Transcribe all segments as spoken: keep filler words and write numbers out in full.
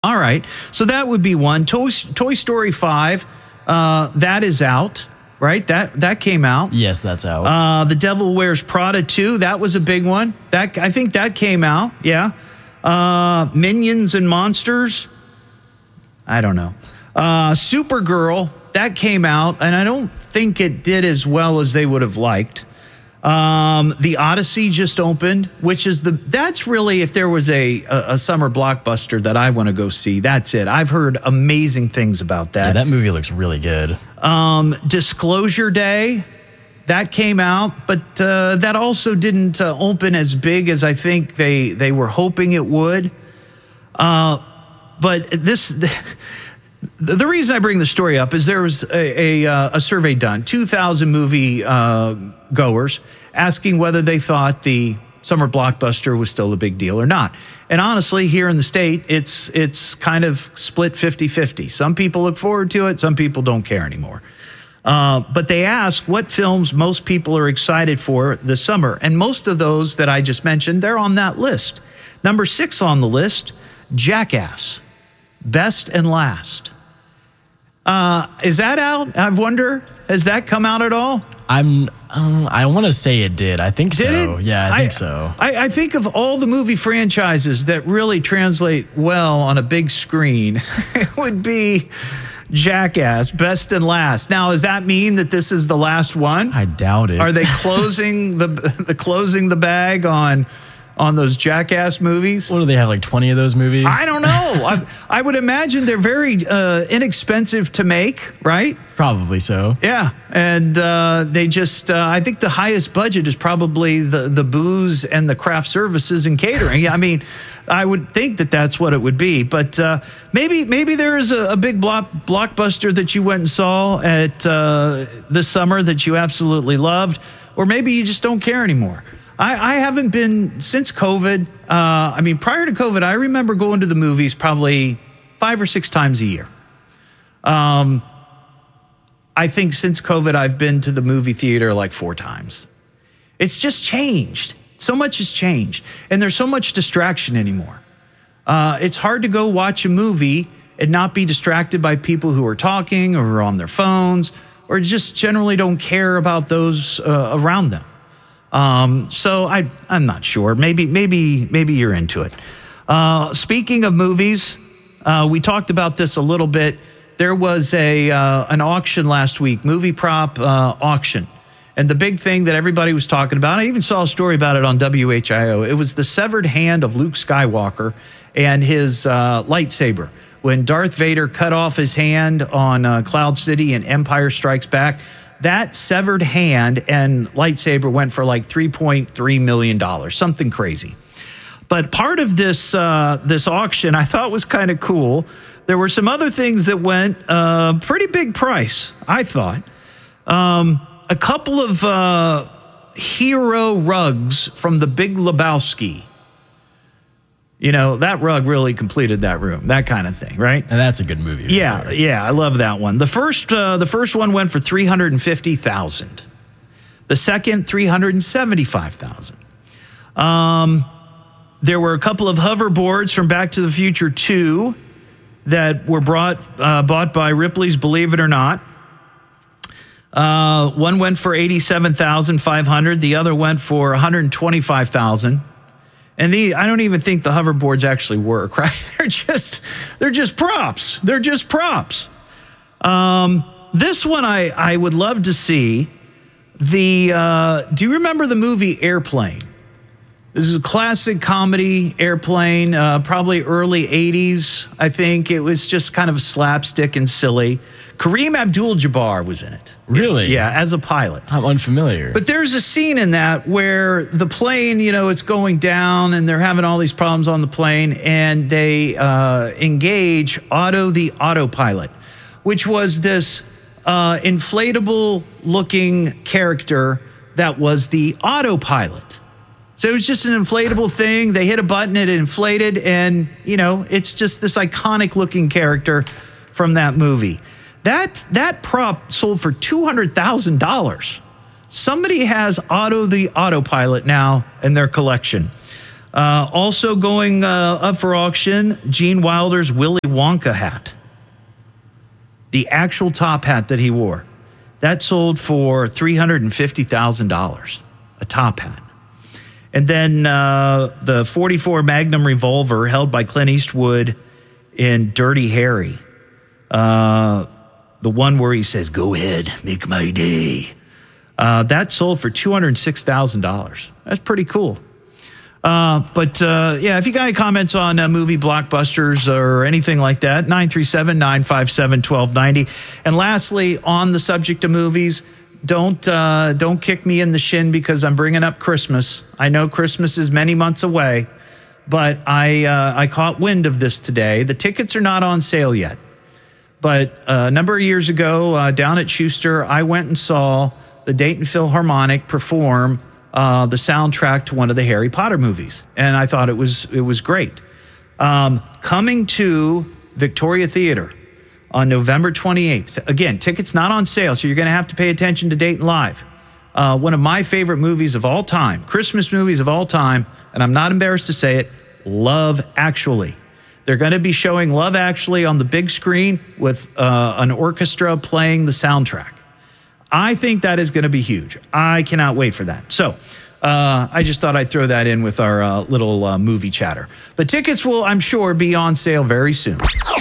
All right. So that would be one. Toy, Toy Story five, uh, that is out, right? That that came out. Yes, that's out. Uh, The Devil Wears Prada two, that was a big one. That I think that came out, yeah. Uh, Minions and Monsters, I don't know. Uh, Supergirl, that came out, and I don't think it did as well as they would have liked. Um, the Odyssey just opened, which is the that's really, if there was a a, a summer blockbuster that I want to go see, that's it. I've heard amazing things about that. Yeah, that movie looks really good. Um, Disclosure Day, that came out, but uh, that also didn't uh, open as big as I think they they were hoping it would. Uh, but this. The, The reason I bring the story up is there was a, a, uh, a survey done, two thousand movie uh, goers, asking whether they thought the summer blockbuster was still a big deal or not. And honestly, here in the state, it's it's kind of split fifty-fifty. Some people look forward to it, some people don't care anymore. Uh, but they asked what films most people are excited for this summer. And most of those that I just mentioned, they're on that list. Number six on the list, Jackass. Best and Last. Uh, is that out? I wonder, has that come out at all? I'm. Um, I want to say it did. I think did so. It? Yeah, I, I think so. I, I think of all the movie franchises that really translate well on a big screen, it would be Jackass, Best and Last. Now, does that mean that this is the last one? I doubt it. Are they closing the the closing the bag on? on those Jackass movies? What do they have, like twenty of those movies? I don't know. I, I would imagine they're very uh, inexpensive to make, right? Probably so. Yeah, and uh, they just, uh, I think the highest budget is probably the, the booze and the craft services and catering. I mean, I would think that that's what it would be, but uh, maybe maybe there is a, a big block, blockbuster that you went and saw at uh, this summer that you absolutely loved, or maybe you just don't care anymore. I, I haven't been since COVID. Uh, I mean, prior to COVID, I remember going to the movies probably five or six times a year. Um, I think since COVID, I've been to the movie theater like four times. It's just changed. So much has changed. And there's so much distraction anymore. Uh, it's hard to go watch a movie and not be distracted by people who are talking or are on their phones or just generally don't care about those uh, around them. Um, so I, I'm not sure. Maybe, maybe, maybe you're into it. Uh, speaking of movies, uh, we talked about this a little bit. There was a uh, an auction last week, movie prop uh, auction, and the big thing that everybody was talking about. I even saw a story about it on W H I O. It was the severed hand of Luke Skywalker and his uh, lightsaber. When Darth Vader cut off his hand on uh, Cloud City and Empire Strikes Back. That severed hand and lightsaber went for like three point three million dollars, something crazy. But part of this uh, this auction I thought was kind of cool. There were some other things that went uh, pretty big price, I thought. Um, a couple of uh, hero rugs from The Big Lebowski. You know, that rug really completed that room, that kind of thing, right? And that's a good movie. Right yeah, there. yeah, I love that one. The first uh, the first one went for three hundred fifty thousand dollars. The second, three hundred seventy-five thousand dollars. Um, there were a couple of hoverboards from Back to the Future two that were brought uh, bought by Ripley's Believe It or Not. Uh, one went for eighty-seven thousand five hundred dollars. The other went for one hundred twenty-five thousand dollars. And the, I don't even think the hoverboards actually work, right? They're just, they're just props. They're just props. Um, this one I, I would love to see. The uh, do you remember the movie Airplane? This is a classic comedy, Airplane, uh, probably early eighties, I think. It was just kind of slapstick and silly. Kareem Abdul-Jabbar was in it. Really? Yeah, as a pilot. I'm unfamiliar. But there's a scene in that where the plane, you know, it's going down and they're having all these problems on the plane, and they uh, engage Otto the autopilot, which was this uh, inflatable-looking character that was the autopilot. So it was just an inflatable thing. They hit a button, it inflated, and, you know, it's just this iconic-looking character from that movie. That that prop sold for two hundred thousand dollars. Somebody has Otto the Autopilot now in their collection. Uh, also going uh, up for auction, Gene Wilder's Willy Wonka hat. The actual top hat that he wore. That sold for three hundred fifty thousand dollars, a top hat. And then uh, the forty-four Magnum revolver held by Clint Eastwood in Dirty Harry. Uh, the one where he says, "Go ahead, make my day." Uh, that sold for two hundred six thousand dollars. That's pretty cool. Uh, but uh, yeah, if you got any comments on uh, movie blockbusters or anything like that, nine three seven, nine five seven, one two nine zero. And lastly, on the subject of movies, don't uh, don't kick me in the shin because I'm bringing up Christmas. I know Christmas is many months away, but I uh, I caught wind of this today. The tickets are not on sale yet. But uh, a number of years ago, uh, down at Schuster, I went and saw the Dayton Philharmonic perform uh, the soundtrack to one of the Harry Potter movies, and I thought it was it was great. Um, coming to Victoria Theater on November twenty-eighth. Again, tickets not on sale, so you're going to have to pay attention to Dayton Live. Uh, one of my favorite movies of all time, Christmas movies of all time, and I'm not embarrassed to say it, Love Actually. They're going to be showing Love Actually on the big screen with uh, an orchestra playing the soundtrack. I think that is going to be huge. I cannot wait for that. So uh, I just thought I'd throw that in with our uh, little uh, movie chatter. But tickets will, I'm sure, be on sale very soon.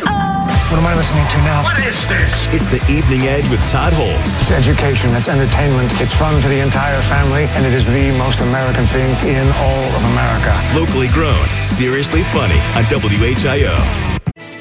What am I listening to now? What is this? It's The Evening Edge with Todd Holst. It's education, it's entertainment, it's fun for the entire family, and it is the most American thing in all of America. Locally grown, seriously funny on W H I O.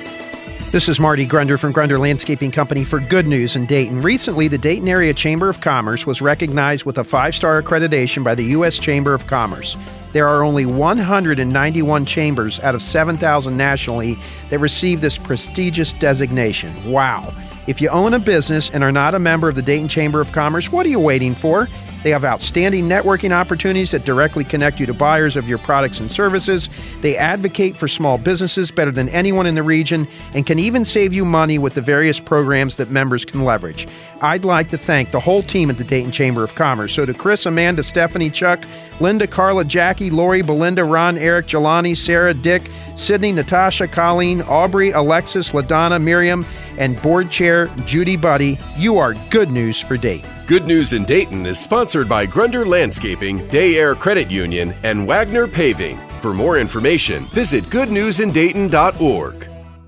This is Marty Grunder from Grunder Landscaping Company for Good News in Dayton. Recently, the Dayton Area Chamber of Commerce was recognized with a five-star accreditation by the U S Chamber of Commerce. There are only one hundred ninety-one chambers out of seven thousand nationally that receive this prestigious designation. Wow. If you own a business and are not a member of the Dayton Chamber of Commerce, what are you waiting for? They have outstanding networking opportunities that directly connect you to buyers of your products and services. They advocate for small businesses better than anyone in the region and can even save you money with the various programs that members can leverage. I'd like to thank the whole team at the Dayton Chamber of Commerce. So to Chris, Amanda, Stephanie, Chuck, Linda, Carla, Jackie, Lori, Belinda, Ron, Eric, Jelani, Sarah, Dick, Sydney, Natasha, Colleen, Aubrey, Alexis, LaDonna, Miriam, and board chair Judy Buddy, you are good news for Dayton. Good News in Dayton is sponsored by Grunder Landscaping, Day Air Credit Union, and Wagner Paving. For more information, visit good news in dayton dot org.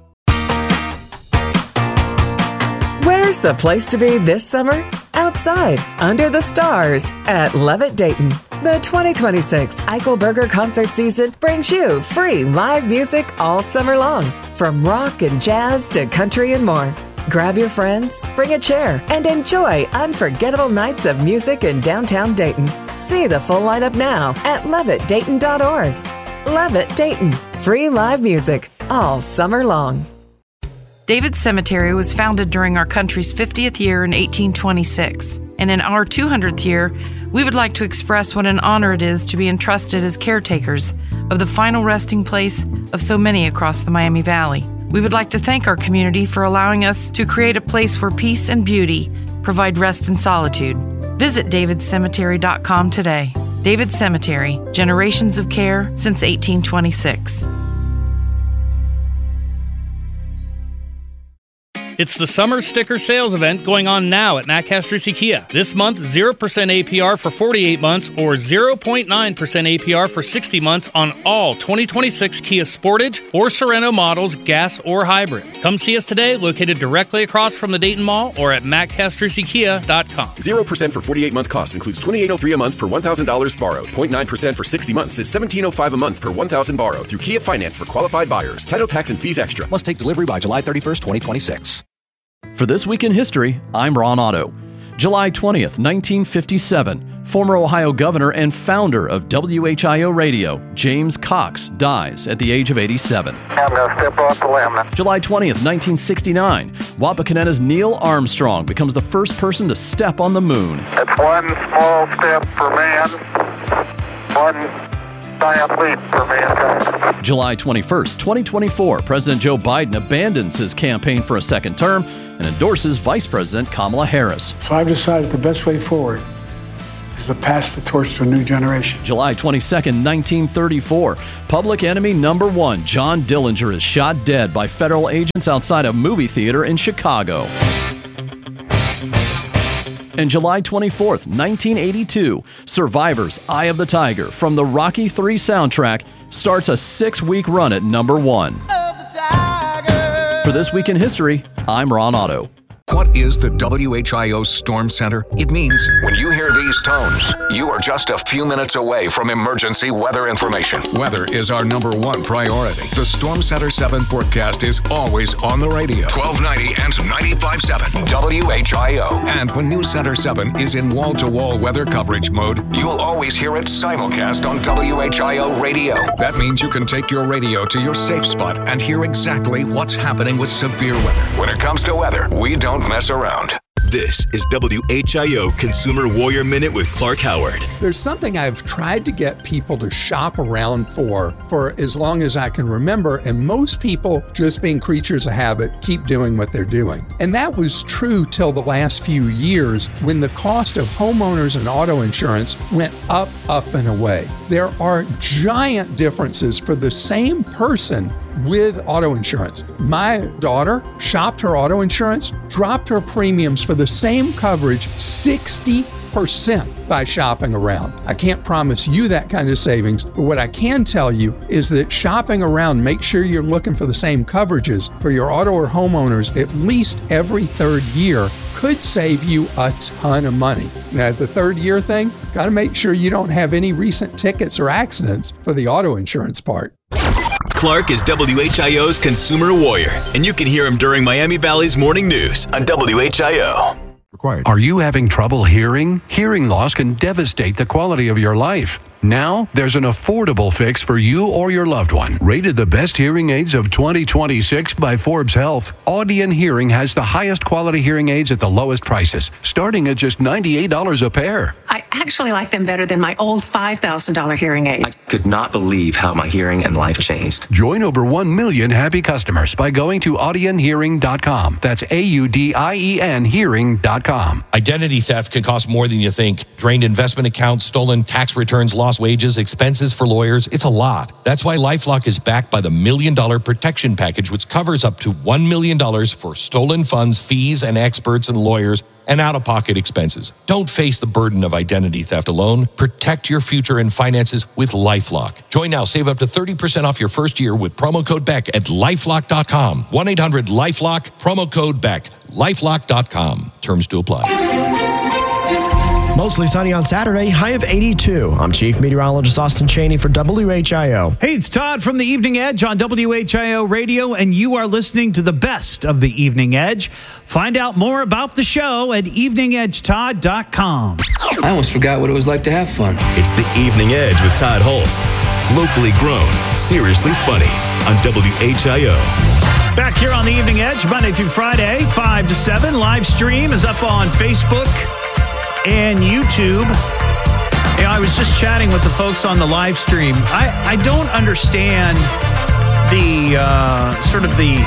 Where's the place to be this summer? Outside, under the stars, at Levitt Dayton. The twenty twenty-six Eichelberger concert season brings you free live music all summer long, from rock and jazz to country and more. Grab your friends, bring a chair, and enjoy unforgettable nights of music in downtown Dayton. See the full lineup now at levitt dayton dot org. Levitt Dayton, free live music all summer long. David's Cemetery was founded during our country's fiftieth year in eighteen twenty-six. And in our two hundredth year, we would like to express what an honor it is to be entrusted as caretakers of the final resting place of so many across the Miami Valley. We would like to thank our community for allowing us to create a place where peace and beauty provide rest and solitude. Visit david cemetery dot com today. David Cemetery, generations of care since eighteen twenty-six. It's the summer sticker sales event going on now at Mac Castries Kia. This month, zero percent A P R for forty-eight months or zero point nine percent A P R for sixty months on all twenty twenty-six Kia Sportage or Sorento models, gas or hybrid. Come see us today, located directly across from the Dayton Mall or at mac castries kia dot com. zero percent for forty-eight month cost includes twenty-eight oh three a month per one thousand dollars borrowed. zero point nine percent for sixty months is seventeen oh five a month per one thousand dollars borrowed through Kia Finance for qualified buyers. Title, tax, and fees extra. Must take delivery by July thirty-first, twenty twenty-six. For This Week in History, I'm Ron Otto. July twentieth, nineteen fifty-seven, former Ohio governor and founder of W H I O Radio, James Cox, dies at the age of eighty-seven. I'm going to step off the limb. July twentieth, nineteen sixty-nine, Wapakoneta's Neil Armstrong becomes the first person to step on the moon. It's one small step for man, one giant leap for mankind. July twenty-first, twenty twenty-four, President Joe Biden abandons his campaign for a second term and endorses Vice President Kamala Harris. So I've decided the best way forward is to pass the torch to a new generation. July twenty-second, nineteen thirty-four. Public enemy number one, John Dillinger, is shot dead by federal agents outside a movie theater in Chicago. And July twenty-fourth, nineteen eighty-two, Survivor's Eye of the Tiger from the Rocky three soundtrack starts a six-week run at number one. For This Week in History, I'm Ron Otto. What is the W H I O Storm Center? It means when you hear these tones, you are just a few minutes away from emergency weather information. Weather is our number one priority. The Storm Center seven forecast is always on the radio. twelve ninety and ninety-five point seven W H I O. And when News Center seven is in wall-to-wall weather coverage mode, you'll always hear it simulcast on W H I O radio. That means you can take your radio to your safe spot and hear exactly what's happening with severe weather. When it comes to weather, we don't mess around. This is W H I O Consumer Warrior Minute with Clark Howard. There's something I've tried to get people to shop around for for as long as I can remember, and most people, just being creatures of habit, keep doing what they're doing. And that was true till the last few years when the cost of homeowners and auto insurance went up, up, and away. There are giant differences for the same person with auto insurance. My daughter shopped her auto insurance, dropped her premiums for the same coverage sixty percent by shopping around. I can't promise you that kind of savings, but what I can tell you is that shopping around, make sure you're looking for the same coverages for your auto or homeowners at least every third year could save you a ton of money. Now, the third year thing, got to make sure you don't have any recent tickets or accidents for the auto insurance part. Clark is W H I O's Consumer Warrior, and you can hear him during Miami Valley's Morning News on W H I O. Required. Are you having trouble hearing? Hearing loss can devastate the quality of your life. Now, there's an affordable fix for you or your loved one. Rated the best hearing aids of twenty twenty-six by Forbes Health, Audion Hearing has the highest quality hearing aids at the lowest prices, starting at just ninety-eight dollars a pair. I actually like them better than my old five thousand dollars hearing aid. I could not believe how my hearing and life changed. Join over one million happy customers by going to audion hearing dot com. That's A U D I E N hearing dot com. Identity theft can cost more than you think. Drained investment accounts, stolen tax returns, lost wages, expenses for lawyers. It's a lot. That's why LifeLock is backed by the Million Dollar Protection Package, which covers up to one million dollars for stolen funds, fees, and experts and lawyers, and out-of-pocket expenses. Don't face the burden of identity theft alone. Protect your future and finances with LifeLock. Join now. Save up to thirty percent off your first year with promo code Beck at lifelock dot com. one eight hundred lifelock, promo code Beck. lifelock dot com. Terms to apply. Mostly sunny on Saturday, high of eighty-two. I'm Chief Meteorologist Austin Chaney for W H I O. Hey, it's Todd from the Evening Edge on W H I O Radio, and you are listening to the best of the Evening Edge. Find out more about the show at evening edge todd dot com. I almost forgot what it was like to have fun. It's the Evening Edge with Todd Holst. Locally grown, seriously funny on W H I O. Back here on the Evening Edge, Monday through Friday, five to seven. Live stream is up on Facebook and YouTube. You know, I was just chatting with the folks on the live stream. I, I don't understand the uh, sort of the,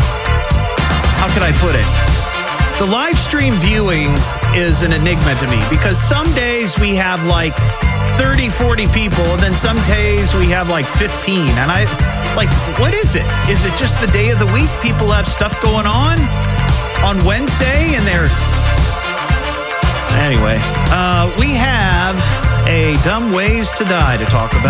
how can I put it? The live stream viewing is an enigma to me because some days we have like thirty, forty people, and then some days we have like fifteen. And I, like, what is it? Is it just the day of the week? People have stuff going on on Wednesday and they're... Anyway, uh, we have a Dumb Ways to Die to talk about.